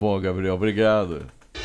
Bom, Gabriel, obrigado.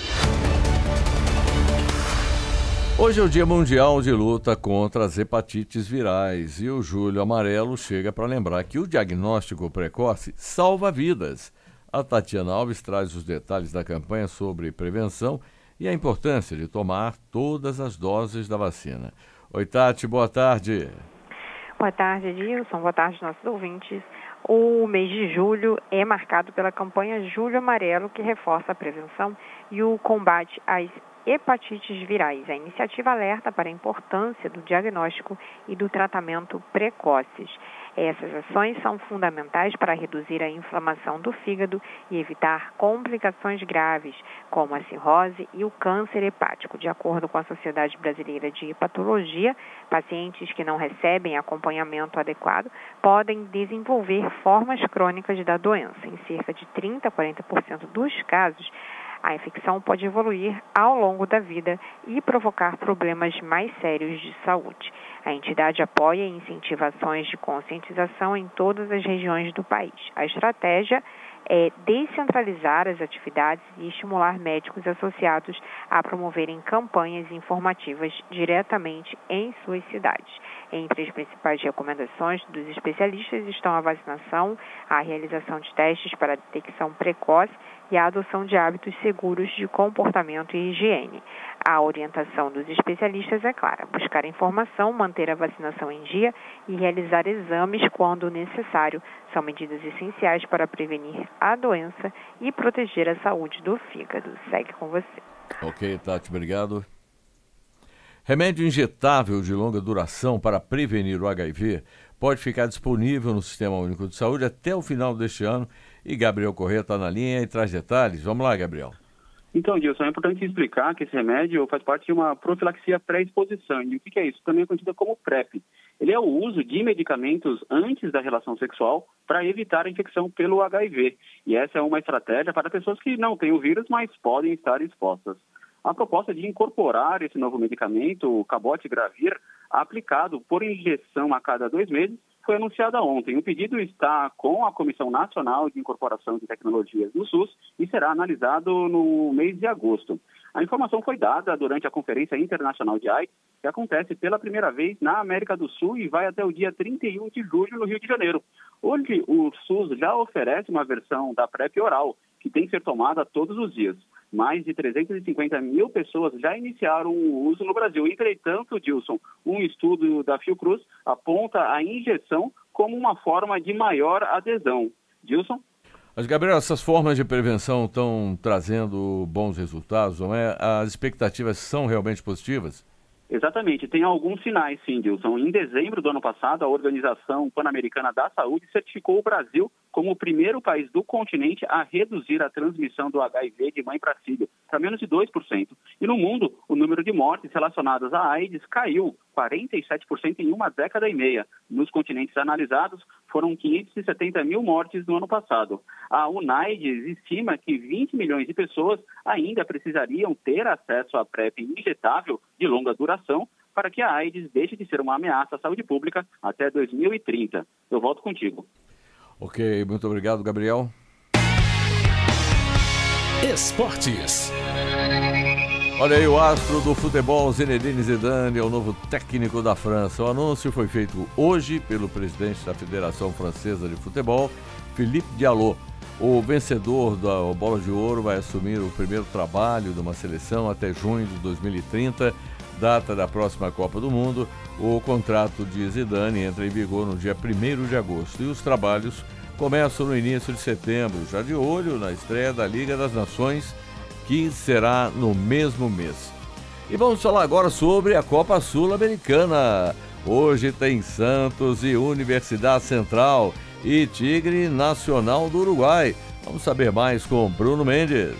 Hoje é o Dia Mundial de Luta contra as hepatites virais e o Julho Amarelo chega para lembrar que o diagnóstico precoce salva vidas. A Tatiana Alves traz os detalhes da campanha sobre prevenção e a importância de tomar todas as doses da vacina. Oi, Tati, boa tarde. Boa tarde, Edilson. Boa tarde, nossos ouvintes. O mês de julho é marcado pela campanha Julho Amarelo, que reforça a prevenção e o combate às hepatites virais. A iniciativa alerta para a importância do diagnóstico e do tratamento precoces. Essas ações são fundamentais para reduzir a inflamação do fígado e evitar complicações graves, como a cirrose e o câncer hepático. De acordo com a Sociedade Brasileira de Hepatologia, pacientes que não recebem acompanhamento adequado podem desenvolver formas crônicas da doença. Em cerca de 30% a 40% dos casos, a infecção pode evoluir ao longo da vida e provocar problemas mais sérios de saúde. A entidade apoia e incentiva ações de conscientização em todas as regiões do país. A estratégia é descentralizar as atividades e estimular médicos associados a promoverem campanhas informativas diretamente em suas cidades. Entre as principais recomendações dos especialistas estão a vacinação, a realização de testes para a detecção precoce e a adoção de hábitos seguros de comportamento e higiene. A orientação dos especialistas é clara: buscar informação, manter a vacinação em dia e realizar exames quando necessário. São medidas essenciais para prevenir a doença e proteger a saúde do fígado. Segue com você. Ok, Tati, obrigado. Remédio injetável de longa duração para prevenir o HIV pode ficar disponível no Sistema Único de Saúde até o final deste ano. E Gabriel Corrêa está na linha e traz detalhes. Vamos lá, Gabriel. Então, Dilson, é importante explicar que esse remédio faz parte de uma profilaxia pré-exposição. E o que é isso? Também é conhecido como PrEP. Ele é o uso de medicamentos antes da relação sexual para evitar a infecção pelo HIV. E essa é uma estratégia para pessoas que não têm o vírus, mas podem estar expostas. A proposta de incorporar esse novo medicamento, o Cabotegravir, aplicado por injeção a cada 2 meses, foi anunciada ontem. O pedido está com a Comissão Nacional de Incorporação de Tecnologias no SUS e será analisado no mês de agosto. A informação foi dada durante a Conferência Internacional de AIDS, que acontece pela primeira vez na América do Sul e vai até o dia 31 de julho no Rio de Janeiro. Hoje, o SUS já oferece uma versão da PrEP oral, que tem que ser tomada todos os dias. Mais de 350 mil pessoas já iniciaram o uso no Brasil. Entretanto, Dilson, um estudo da Fiocruz aponta a injeção como uma forma de maior adesão. Dilson? Mas, Gabriel, essas formas de prevenção estão trazendo bons resultados, não é? As expectativas são realmente positivas? Exatamente, tem alguns sinais, sim, Dilson. Em dezembro do ano passado, a Organização Pan-Americana da Saúde certificou o Brasil como o primeiro país do continente a reduzir a transmissão do HIV de mãe para filho para menos de 2%. E no mundo, o número de mortes relacionadas à AIDS caiu 47% em uma década e meia. Nos continentes analisados, foram 570 mil mortes no ano passado. A UNAIDS estima que 20 milhões de pessoas ainda precisariam ter acesso à PrEP injetável de longa duração para que a AIDS deixe de ser uma ameaça à saúde pública até 2030. Eu volto contigo. Ok, muito obrigado, Gabriel. Esportes. Olha aí, o astro do futebol Zinedine Zidane é o novo técnico da França. O anúncio foi feito hoje pelo presidente da Federação Francesa de Futebol, Philippe Diallo. O vencedor da Bola de Ouro vai assumir o primeiro trabalho de uma seleção até junho de 2030, data da próxima Copa do Mundo. O contrato de Zidane entra em vigor no dia 1º de agosto e os trabalhos começam no início de setembro, já de olho na estreia da Liga das Nações, que será no mesmo mês. E vamos falar agora sobre a Copa Sul-Americana. Hoje tem Santos e Universidade Central e Tigre Nacional do Uruguai. Vamos saber mais com Bruno Mendes.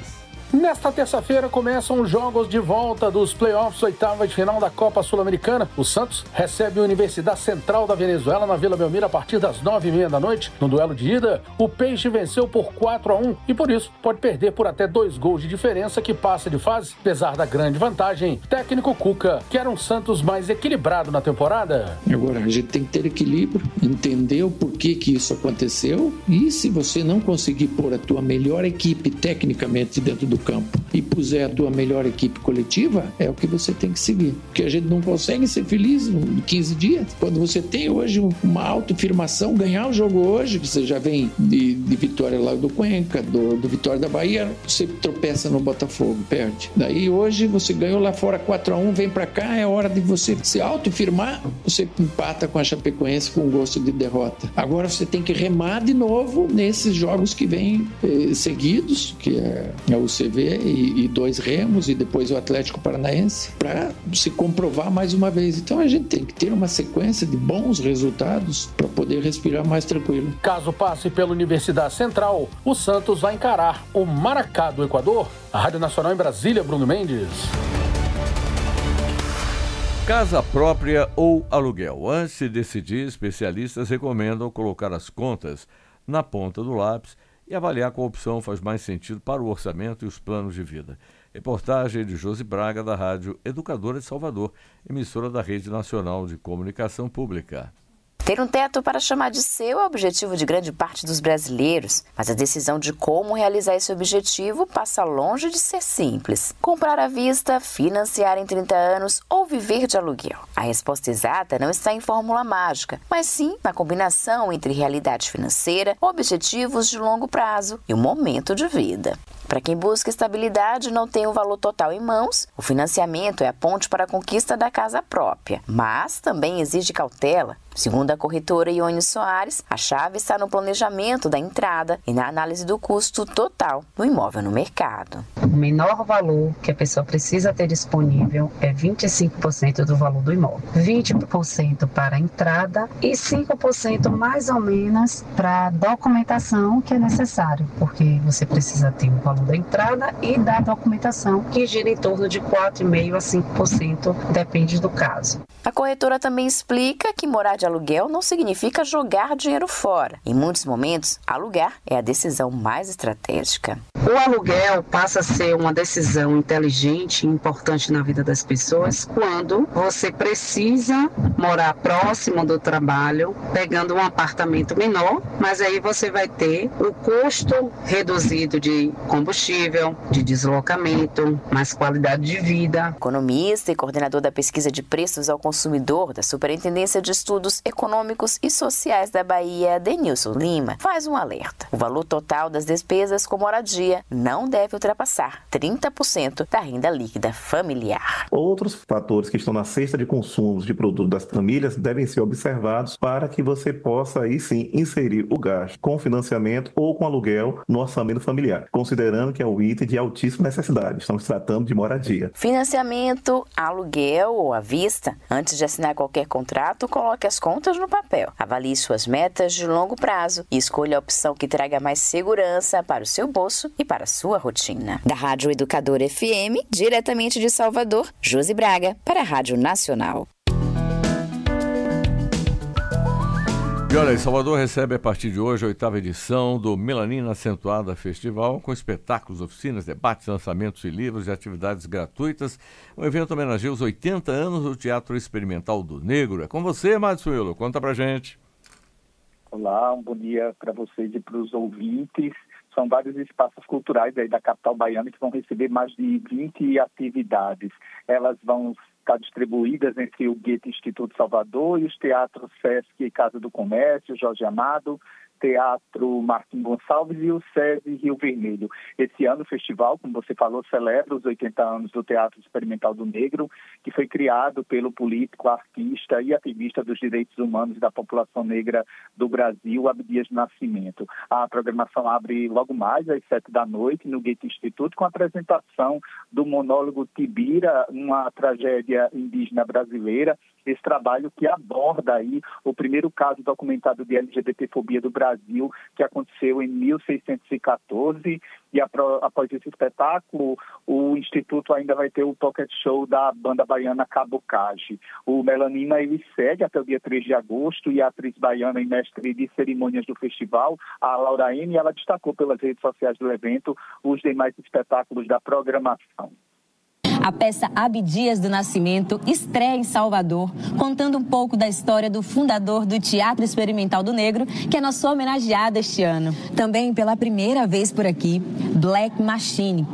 Nesta terça-feira começam os jogos de volta dos playoffs, oitava de final da Copa Sul-Americana. O Santos recebe a Universidade Central da Venezuela na Vila Belmiro a partir das 9h30 da noite. No duelo de ida, o Peixe venceu por 4-1 e por isso pode perder por até 2 gols de diferença que passa de fase. Apesar da grande vantagem, técnico Cuca quer um Santos mais equilibrado na temporada. Agora, a gente tem que ter equilíbrio, entender o porquê que isso aconteceu e se você não conseguir pôr a tua melhor equipe tecnicamente dentro do campo e puser a tua melhor equipe coletiva, é o que você tem que seguir. Porque a gente não consegue ser feliz em 15 dias. Quando você tem hoje uma autoafirmação, ganhar o jogo hoje, que você já vem de vitória lá do Cuenca, do Vitória da Bahia, você tropeça no Botafogo, perde. Daí hoje você ganhou lá fora 4-1, vem pra cá, é hora de você se autoafirmar, você empata com a Chapecoense com gosto de derrota. Agora você tem que remar de novo nesses jogos que vêm seguidos, que é o CV e 2 Remos e depois o Atlético Paranaense, para se comprovar mais uma vez. Então a gente tem que ter uma sequência de bons resultados para poder respirar mais tranquilo. Caso passe pela Universidade Central, o Santos vai encarar o Maracá do Equador. A Rádio Nacional em Brasília, Bruno Mendes. Casa própria ou aluguel? Antes de decidir, especialistas recomendam colocar as contas na ponta do lápis e avaliar qual opção faz mais sentido para o orçamento e os planos de vida. Reportagem de Josi Braga, da Rádio Educadora de Salvador, emissora da Rede Nacional de Comunicação Pública. Ter um teto para chamar de seu é o objetivo de grande parte dos brasileiros, mas a decisão de como realizar esse objetivo passa longe de ser simples. Comprar à vista, financiar em 30 anos ou viver de aluguel. A resposta exata não está em fórmula mágica, mas sim na combinação entre realidade financeira, objetivos de longo prazo e o momento de vida. Para quem busca estabilidade e não tem o valor total em mãos, o financiamento é a ponte para a conquista da casa própria, mas também exige cautela. Segundo a corretora Ione Soares, a chave está no planejamento da entrada e na análise do custo total do imóvel no mercado. O menor valor que a pessoa precisa ter disponível é 25% do valor do imóvel, 20% para a entrada e 5% mais ou menos para a documentação que é necessário, porque você precisa ter o valor da entrada e da documentação, que gira em torno de 4,5% a 5%, depende do caso. A corretora também explica que morar de aluguel não significa jogar dinheiro fora. Em muitos momentos, alugar é a decisão mais estratégica. O aluguel passa a ser uma decisão inteligente e importante na vida das pessoas quando você precisa morar próximo do trabalho, pegando um apartamento menor, mas aí você vai ter o custo reduzido de combustível, de deslocamento, mais qualidade de vida. Economista e coordenador da pesquisa de preços ao consumidor da Superintendência de Estudos Econômicos e Sociais da Bahia, Denilson Lima, faz um alerta. O valor total das despesas com moradia não deve ultrapassar 30% da renda líquida familiar. Outros fatores que estão na cesta de consumos de produtos das famílias devem ser observados para que você possa aí sim inserir o gasto com financiamento ou com aluguel no orçamento familiar, considerando que é um item de altíssima necessidade. Estamos tratando de moradia. Financiamento, aluguel ou à vista. Antes de assinar qualquer contrato, coloque as contas no papel. Avalie suas metas de longo prazo e escolha a opção que traga mais segurança para o seu bolso e para a sua rotina. Da Rádio Educadora FM, diretamente de Salvador, Josi Braga, para a Rádio Nacional. E olha, Salvador recebe a partir de hoje a 8ª edição do Melanina Acentuada Festival, com espetáculos, oficinas, debates, lançamentos de livros e atividades gratuitas. O evento homenageia os 80 anos do Teatro Experimental do Negro. É com você, Madsuelo, conta pra gente. Olá, um bom dia para vocês e para os ouvintes. São vários espaços culturais aí da capital baiana que vão receber mais de 20 atividades. Elas vão estar distribuídas entre o Goethe Instituto Salvador e os teatros Sesc Casa do Comércio, Jorge Amado, Teatro Martim Gonçalves e o SESI Rio Vermelho. Esse ano o festival, como você falou, celebra os 80 anos do Teatro Experimental do Negro, que foi criado pelo político, artista e ativista dos direitos humanos da população negra do Brasil, Abdias Nascimento. A programação abre logo mais às 7 da noite no Goethe Instituto, com a apresentação do monólogo Tibira, uma tragédia indígena brasileira, esse trabalho que aborda aí o primeiro caso documentado de LGBTfobia do Brasil, que aconteceu em 1614, e após esse espetáculo, o Instituto ainda vai ter o pocket show da banda baiana Cabocage. O Melanina, ele segue até o dia 3 de agosto, e a atriz baiana e mestre de cerimônias do festival, a Laura M, ela destacou pelas redes sociais do evento os demais espetáculos da programação. A peça Abdias do Nascimento estreia em Salvador, contando um pouco da história do fundador do Teatro Experimental do Negro, que é nosso homenageado este ano. Também, pela primeira vez por aqui, Black Machine,